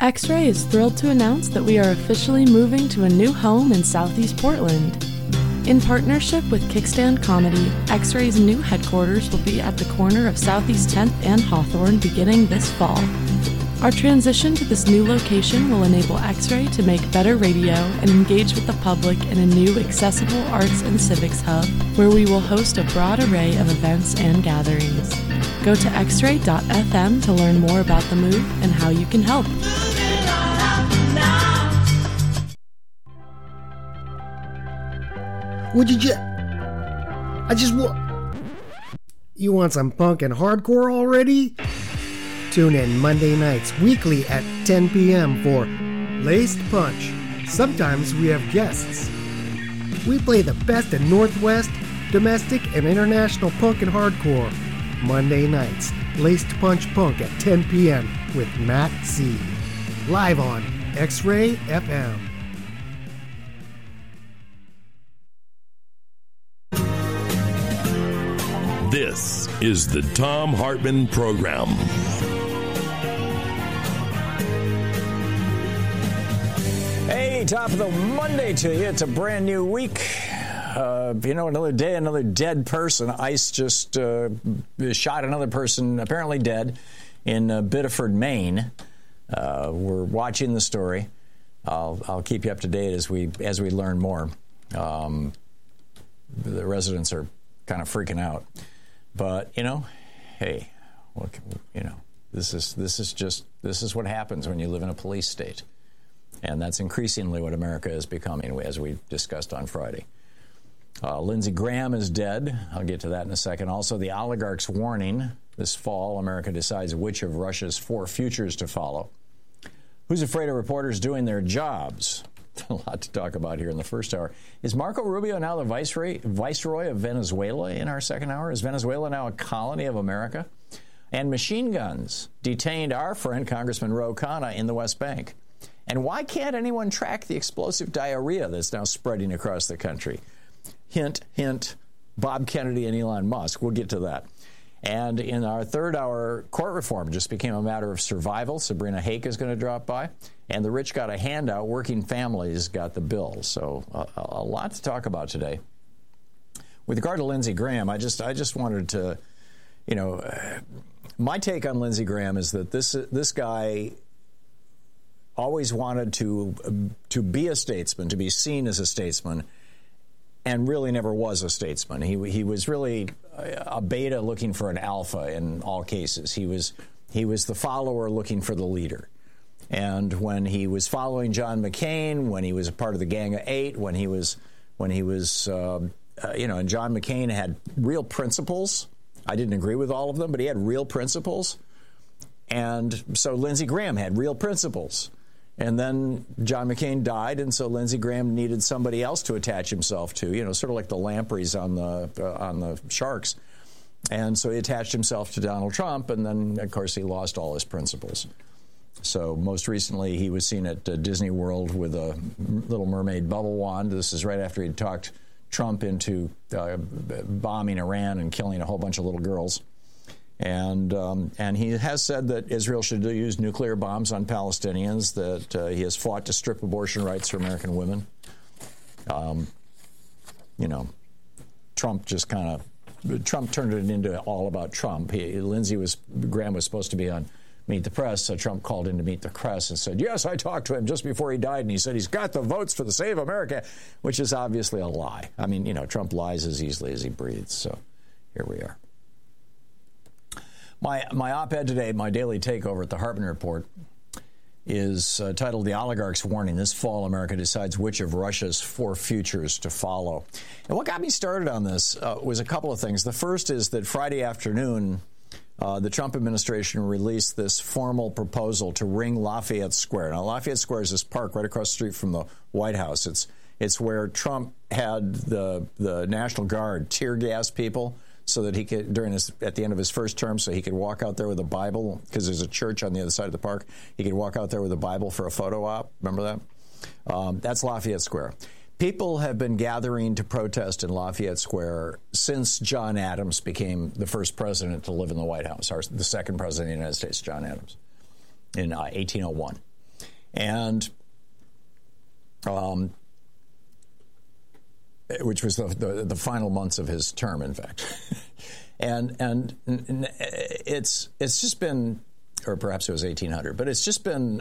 X-Ray is thrilled to announce that we are officially moving to a new home in Southeast Portland. In partnership with Kickstand Comedy, X-Ray's new headquarters will be at the corner of Southeast 10th and Hawthorne beginning this fall. Our transition to this new location will enable X-Ray to make better radio and engage with the public in a new accessible arts and civics hub where we will host a broad array of events and gatherings. Go to xray.fm to learn more about the move and how you can help. What did you... You want some punk and hardcore already? Tune in Monday nights weekly at 10 p.m. for Laced Punch. Sometimes we have guests. We play the best in Northwest, domestic, and international punk and hardcore. Monday nights, Laced Punch Punk at 10 p.m. with Matt C. Live on X-Ray FM. This is the Thom Hartmann Program. Hey, top of the Monday to you. It's a brand new week. Another day, another dead person. ICE just shot another person, apparently dead, in Biddeford, Maine. We're watching the story. I'll keep you up to date as we learn more. The residents are kind of freaking out. But, hey, look, this is what happens when you live in a police state. And that's increasingly what America is becoming, as we discussed on Friday. Lindsey Graham is dead. I'll get to that in a second. Also, the oligarch's warning. This fall, America decides which of Russia's 4 futures to follow. Who's afraid of reporters doing their jobs? A lot to talk about here in the first hour. Is Marco Rubio now the viceroy of Venezuela in our second hour? Is Venezuela now a colony of America? And machine guns detained our friend Congressman Ro Khanna in the West Bank. And why can't anyone track the explosive diarrhea that's now spreading across the country? Hint, hint, Bob Kennedy and Elon Musk. We'll get to that. And in our third hour, court reform just became a matter of survival. Sabrina Hake is going to drop by. And the rich got a handout. Working families got the bill. So a lot to talk about today. With regard to Lindsey Graham, I just wanted to, my take on Lindsey Graham is that this guy always wanted to be a statesman, to be seen as a statesman, and really never was a statesman. He was really a beta looking for an alpha in all cases. He was the follower looking for the leader. And when he was following John McCain, when he was a part of the Gang of Eight, when he was, and John McCain had real principles. I didn't agree with all of them, but he had real principles. And so Lindsey Graham had real principles. And then John McCain died, and so Lindsey Graham needed somebody else to attach himself to, sort of like the lampreys on the Sharks. And so he attached himself to Donald Trump, and then, of course, he lost all his principles. So most recently, he was seen at Disney World with a Little Mermaid bubble wand. This is right after he'd talked Trump into bombing Iran and killing a whole bunch of little girls. And he has said that Israel should use nuclear bombs on Palestinians, that he has fought to strip abortion rights for American women. Trump turned it into all about Trump. Graham was supposed to be on Meet the Press, so Trump called in to Meet the Press and said, yes, I talked to him just before he died, and he said he's got the votes for the Save America, which is obviously a lie. I mean, Trump lies as easily as he breathes, so here we are. My op-ed today, my daily takeover at the Hartmann Report, is titled The Oligarch's Warning. This fall, America decides which of Russia's 4 futures to follow. And what got me started on this was a couple of things. The first is that Friday afternoon, the Trump administration released this formal proposal to ring Lafayette Square. Now, Lafayette Square is this park right across the street from the White House. It's where Trump had the National Guard tear gas people so that he could, at the end of his first term, so he could walk out there with a Bible, because there's a church on the other side of the park. He could walk out there with a Bible for a photo op. Remember that? That's Lafayette Square. People have been gathering to protest in Lafayette Square since John Adams became the first president to live in the White House, the second president of the United States, John Adams, in 1801. and which was the final months of his term, in fact. and it's just been, or perhaps it was 1800, but it's just been.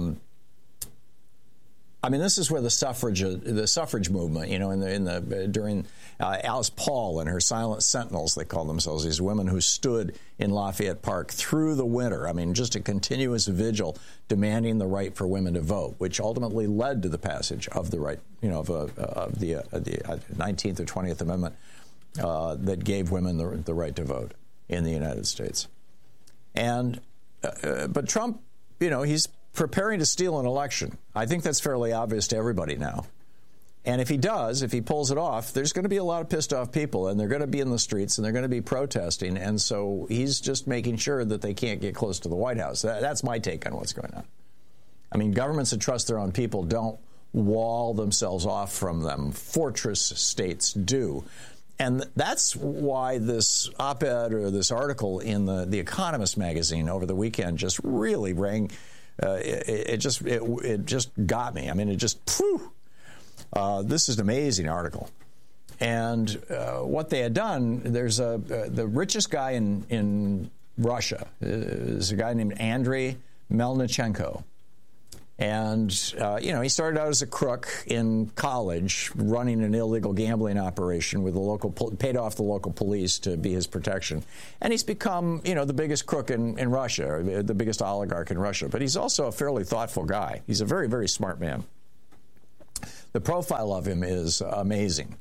I mean, this is where the suffrage movement, during Alice Paul and her Silent Sentinels, they call themselves, these women who stood in Lafayette Park through the winter. I mean, just a continuous vigil demanding the right for women to vote, which ultimately led to the passage of the right, of the 19th or 20th Amendment that gave women the right to vote in the United States. And but Trump, he's preparing to steal an election. I think that's fairly obvious to everybody now. And if he pulls it off, there's going to be a lot of pissed off people, and they're going to be in the streets, and they're going to be protesting. And so he's just making sure that they can't get close to the White House. That's my take on what's going on. I mean, governments that trust their own people don't wall themselves off from them. Fortress states do. And that's why this op-ed or this article in the Economist magazine over the weekend just really rang. It just got me. I mean, it just, this is an amazing article. And what they had done, there's the richest guy in Russia is a guy named Andrei Melnichenko. And, he started out as a crook in college, running an illegal gambling operation with paid off the local police to be his protection. And he's become, the biggest crook in Russia, the biggest oligarch in Russia. But he's also a fairly thoughtful guy. He's a very, very smart man. The profile of him is amazing.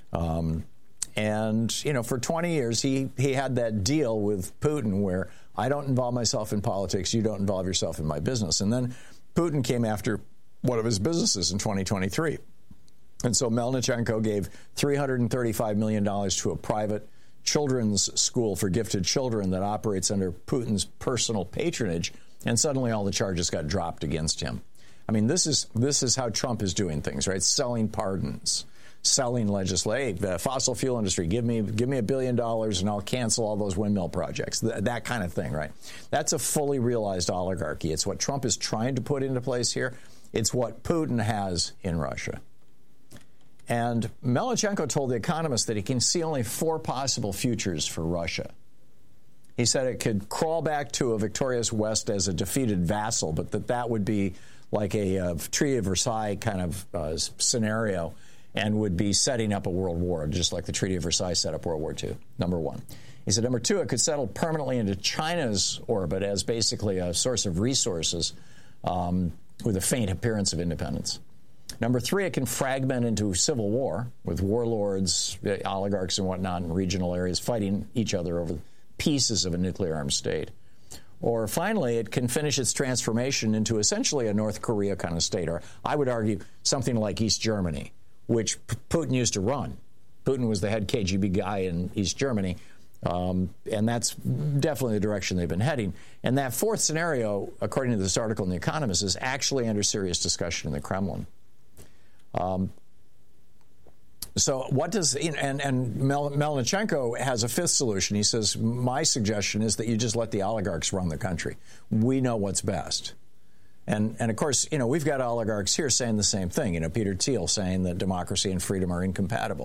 And, for 20 years, he had that deal with Putin where I don't involve myself in politics, you don't involve yourself in my business. And then Putin came after one of his businesses in 2023. And so Melnichenko gave $335 million to a private children's school for gifted children that operates under Putin's personal patronage, and suddenly all the charges got dropped against him. I mean, this is how Trump is doing things, right? Selling pardons, selling legislation. The fossil fuel industry, give me $1 billion and I'll cancel all those windmill projects. That kind of thing, right? That's a fully realized oligarchy. It's what Trump is trying to put into place here. It's what Putin has in Russia. And Melnichenko told The Economist that he can see only 4 possible futures for Russia. He said it could crawl back to a victorious West as a defeated vassal, but that would be like a Treaty of Versailles kind of scenario, and would be setting up a world war, just like the Treaty of Versailles set up World War II, number one. He said, number 2, it could settle permanently into China's orbit as basically a source of resources with a faint appearance of independence. Number 3, it can fragment into civil war with warlords, oligarchs and whatnot in regional areas fighting each other over pieces of a nuclear-armed state. Or finally, it can finish its transformation into essentially a North Korea kind of state, or I would argue something like East Germany, which Putin used to run. Putin was the head KGB guy in East Germany, and that's definitely the direction they've been heading. And that 4th scenario, according to this article in The Economist, is actually under serious discussion in the Kremlin. So what does, and Melnichenko has a 5th solution. He says, my suggestion is that you just let the oligarchs run the country. We know what's best. And of course, we've got oligarchs here saying the same thing. Peter Thiel saying that democracy and freedom are incompatible.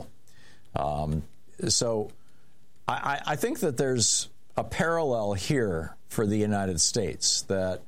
So I think that there's a parallel here for the United States, that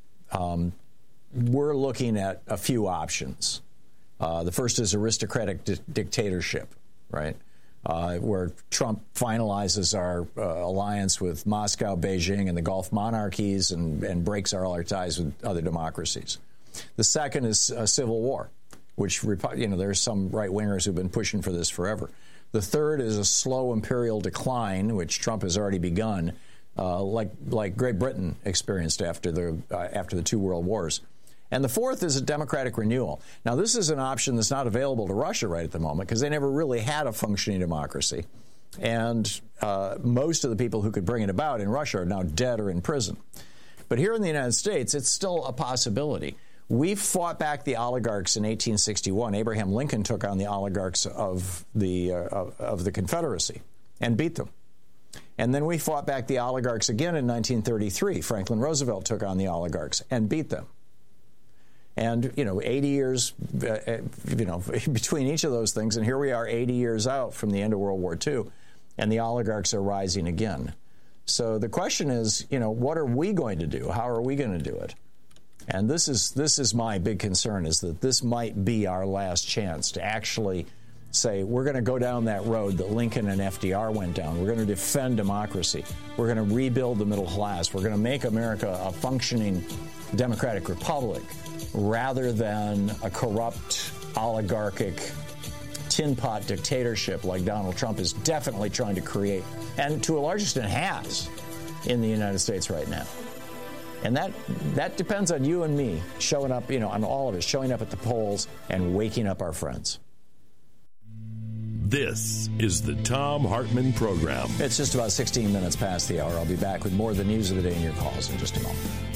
we're looking at a few options. The first is aristocratic dictatorship, right? Where Trump finalizes our alliance with Moscow, Beijing, and the Gulf monarchies and breaks all our ties with other democracies. The second is a civil war, which, there's some right-wingers who've been pushing for this forever. The third is a slow imperial decline, which Trump has already begun, like Great Britain experienced after the 2 world wars. And the 4th is a democratic renewal. Now, this is an option that's not available to Russia right at the moment because they never really had a functioning democracy. And most of the people who could bring it about in Russia are now dead or in prison. But here in the United States, it's still a possibility. We fought back the oligarchs in 1861. Abraham Lincoln took on the oligarchs of the Confederacy and beat them. And then we fought back the oligarchs again in 1933. Franklin Roosevelt took on the oligarchs and beat them. And, 80 years, between each of those things, and here we are 80 years out from the end of World War II, and the oligarchs are rising again. So the question is, what are we going to do? How are we going to do it? And this is my big concern, is that this might be our last chance to actually say we're going to go down that road that Lincoln and FDR went down. We're going to defend democracy. We're going to rebuild the middle class. We're going to make America a functioning democratic republic rather than a corrupt, oligarchic, tin pot dictatorship like Donald Trump is definitely trying to create, and to a large extent has, in the United States right now. And that depends on you and me showing up, on all of us, showing up at the polls and waking up our friends. This is the Thom Hartmann Program. It's just about 16 minutes past the hour. I'll be back with more of the news of the day in your calls in just a moment.